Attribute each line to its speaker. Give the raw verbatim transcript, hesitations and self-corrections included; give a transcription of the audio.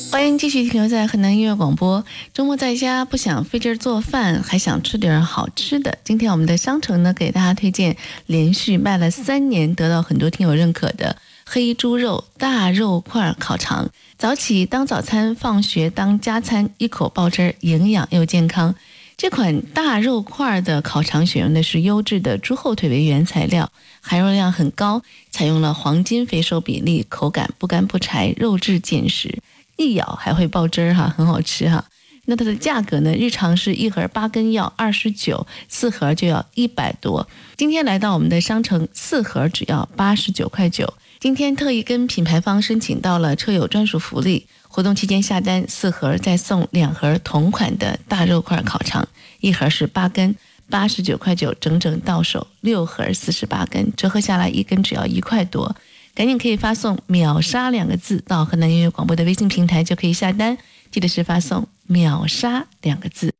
Speaker 1: 欢迎继续停留在河南音乐广播。周末在家不想费劲做饭，还想吃点好吃的，今天我们的商城呢给大家推荐连续卖了三年得到很多听友认可的黑猪肉大肉块烤肠。早起当早餐，放学当加餐，一口爆汁，营养又健康。这款大肉块的烤肠选用的是优质的猪后腿为原材料，含肉量很高，采用了黄金肥瘦比例，口感不干不柴，肉质紧实，一咬还会爆汁儿哈，很好吃哈。那它的价格呢？日常是一盒八根要二十九，四盒就要一百多。今天来到我们的商城，四盒只要八十九块九。今天特意跟品牌方申请到了车友专属福利，活动期间下单四盒再送两盒同款的大肉块烤肠，一盒是八根，八十九块九，整整到手六盒四十八根，折合下来一根只要一块多。赶紧可以发送秒杀两个字到河南音乐广播的微信平台就可以下单，记得是发送秒杀两个字。